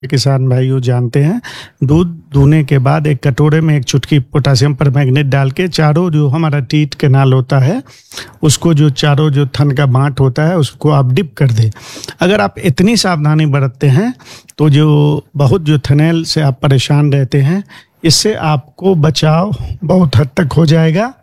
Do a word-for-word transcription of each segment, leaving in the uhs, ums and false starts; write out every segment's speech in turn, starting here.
किसान भाइयों जानते हैं, दूध दूहने के बाद एक कटोरे में एक चुटकी पोटासियम परमैंगनेट डाल के चारों जो हमारा टीथ कैनाल होता है उसको, जो चारों जो थन का बांट होता है उसको आप डिप कर दें। अगर आप इतनी सावधानी बरतते हैं तो जो बहुत जो थनैल से आप परेशान रहते हैं, इससे आपको बचाव बहुत हद तक हो जाएगा।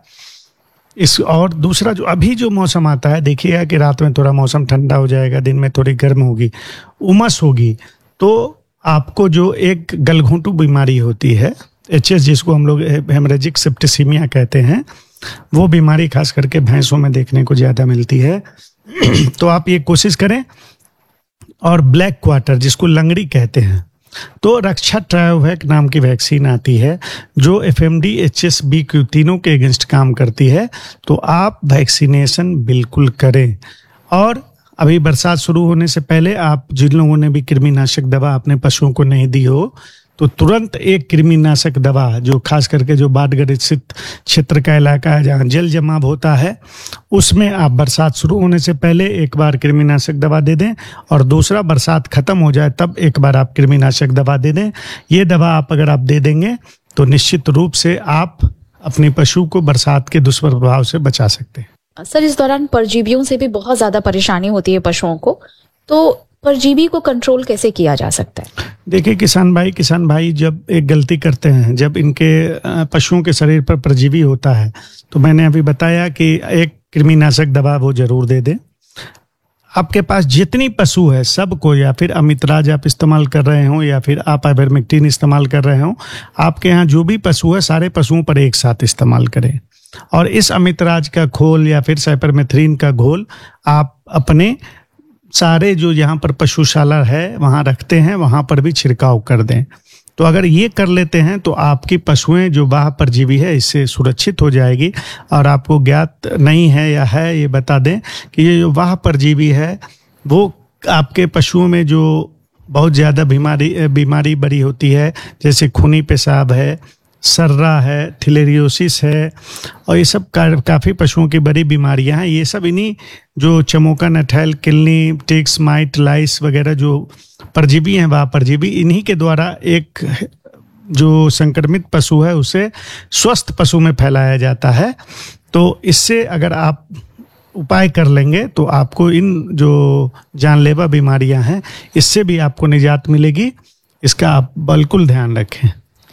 इस और दूसरा जो अभी जो मौसम आता है, देखिएगा कि रात में थोड़ा मौसम ठंडा हो जाएगा, दिन में थोड़ी गर्म होगी, उमस होगी, तो आपको जो एक गलघोंटू बीमारी होती है, एच एस जिसको हम लोग हेमरेजिक सेप्टिसीमिया कहते हैं, वो बीमारी खास करके भैंसों में देखने को ज़्यादा मिलती है। तो आप ये कोशिश करें। और ब्लैक क्वार्टर जिसको लंगड़ी कहते हैं, तो रक्षा ट्रायोवैक नाम की वैक्सीन आती है जो F M D, H S B Q तीनों के अगेंस्ट काम करती है। तो आप वैक्सीनेशन बिल्कुल करें। और अभी बरसात शुरू होने से पहले आप जिन लोगों ने भी कृमिनाशक दवा अपने पशुओं को नहीं दी हो, तो तुरंत एक कृमिनाशक दवा, जो खास करके जो बाढ़ ग्रसित क्षेत्र का इलाका है जहाँ जल जमाव होता है, उसमें आप बरसात शुरू होने से पहले एक बार कृमिनाशक दवा दे दें, और दूसरा बरसात खत्म हो जाए तब एक बार आप कृमिनाशक दवा दे दें। ये दवा आप अगर आप दे देंगे तो निश्चित रूप से आप अपने पशु को बरसात के दुष्प्रभाव से बचा सकते हैं। सर, इस दौरान परजीवियों से भी बहुत ज्यादा परेशानी होती है पशुओं को, तो परजीवी को कंट्रोल कैसे किया जा सकता है? देखिए किसान भाई किसान भाई जब एक गलती करते हैं, जब इनके पशुओं के शरीर पर परजीवी होता है, तो मैंने अभी बताया कि एक कृमिनाशक दवा वो जरूर दे दें। आपके पास जितनी पशु है सबको, या फिर अमितराज आप इस्तेमाल कर रहे हो या फिर आप आइवरमेक्टिन इस्तेमाल कर रहे हो, आपके यहाँ जो भी पशु है सारे पशुओं पर एक साथ इस्तेमाल करें। और इस अमितराज का घोल या फिर साइपरमेथ्रिन का घोल आप अपने सारे जो यहाँ पर पशुशाला है वहाँ रखते हैं, वहाँ पर भी छिड़काव कर दें। तो अगर ये कर लेते हैं तो आपकी पशुएं जो बाह्य परजीवी है इससे सुरक्षित हो जाएगी। और आपको ज्ञात नहीं है या है, ये बता दें कि ये जो बाह्य परजीवी है वो आपके पशुओं में जो बहुत ज़्यादा बीमारी बीमारी बड़ी होती है, जैसे खूनी पेशाब है, सर्रा है, थिलेरियोसिस है, और ये सब का, काफ़ी पशुओं की बड़ी बीमारियां हैं। ये सब इन्हीं जो चमोका, नठैल, किलनी, टिक्स, माइट, लाइस वगैरह जो परजीवी हैं, वह परजीवी इन्हीं के द्वारा एक जो संक्रमित पशु है उसे स्वस्थ पशु में फैलाया जाता है। तो इससे अगर आप उपाय कर लेंगे तो आपको इन जो जानलेवा बीमारियां हैं इससे भी आपको निजात मिलेगी। इसका आप बिल्कुल ध्यान रखें।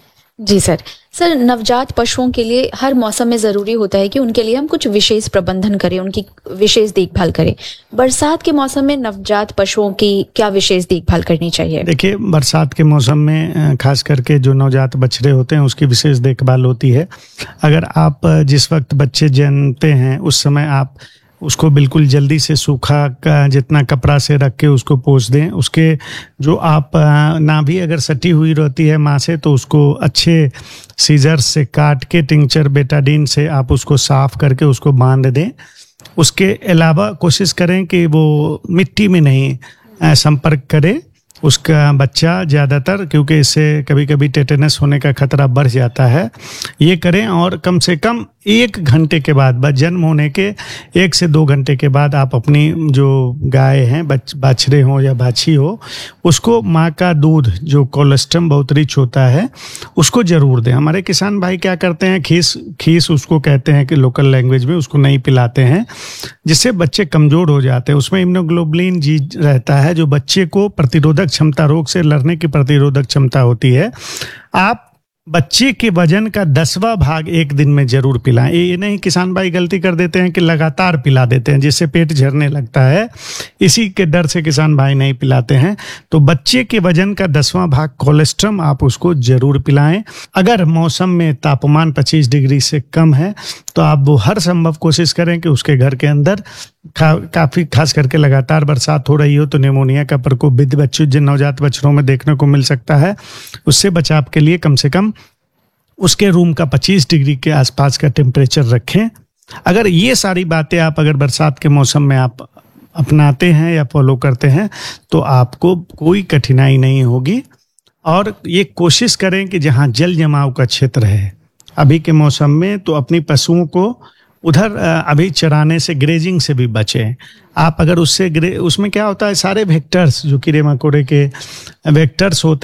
जी सर। सर, नवजात पशुओं के लिए हर मौसम में ज़रूरी होता है कि उनके लिए हम कुछ विशेष प्रबंधन करें, उनकी विशेष देखभाल करें। बरसात के मौसम में नवजात पशुओं की क्या विशेष देखभाल करनी चाहिए? देखिए, बरसात के मौसम में खास करके जो नवजात बछड़े होते हैं उसकी विशेष देखभाल होती है। अगर आप जिस वक्त बच्चे जन्मते हैं उस समय आप उसको बिल्कुल जल्दी से सूखा का जितना कपड़ा से रख के उसको पोंछ दें। उसके जो आप नाभि अगर सटी हुई रहती है माँ से, तो उसको अच्छे सीजर से काट के टिंचर बेटाडीन से आप उसको साफ करके उसको बांध दें। उसके अलावा कोशिश करें कि वो मिट्टी में नहीं संपर्क करे उसका बच्चा ज़्यादातर, क्योंकि इससे कभी कभी टेटेनस होने का खतरा बढ़ जाता है। ये करें, और कम से कम एक घंटे के बाद, बस जन्म होने के एक से दो घंटे के बाद आप अपनी जो गाय हैं, बच बाछड़े हो या बाछी हो, उसको माँ का दूध जो कोलेस्ट्रम बहुत रिच होता है उसको ज़रूर दें। हमारे किसान भाई क्या करते हैं, खीस खीस उसको कहते हैं कि लोकल लैंग्वेज में, उसको नहीं पिलाते हैं, जिससे बच्चे कमज़ोर हो जाते हैं। उसमें इम्यूनोग्लोबुलिन जी रहता है जो बच्चे को प्रतिरोधक क्षमता, रोग से लड़ने की प्रतिरोधक क्षमता होती है। आप बच्चे के वजन का दसवां भाग एक दिन में जरूर पिलाएं। ये नहीं किसान भाई गलती कर देते हैं कि लगातार पिला देते हैं, जिससे पेट झरने लगता है, इसी के डर से किसान भाई नहीं पिलाते हैं। तो बच्चे के वजन का दसवां भाग कोलेस्ट्रम आप उसको जरूर पिलाएं। अगर मौसम में तापमान पच्चीस डिग्री से कम है तो आप वो हर संभव कोशिश करें कि उसके घर के अंदर खा, काफ़ी खास करके लगातार बरसात हो रही हो तो निमोनिया का प्रकोप भी बच्चों जिन नवजात बछड़ों में देखने को मिल सकता है। उससे बचाव के लिए कम से कम उसके रूम का पच्चीस डिग्री के आसपास का टेम्परेचर रखें। अगर ये सारी बातें आप अगर बरसात के मौसम में आप अपनाते हैं या फॉलो करते हैं तो आपको कोई कठिनाई नहीं होगी। और ये कोशिश करें कि जहाँ जल जमाव का क्षेत्र है अभी के मौसम में, तो अपनी पशुओं को उधर अ, अभी चराने से, ग्रेजिंग से भी बचें आप। अगर उससे ग्रे उसमें क्या होता है, सारे वेक्टर्स जो कीड़े मकोड़े के वेक्टर्स होते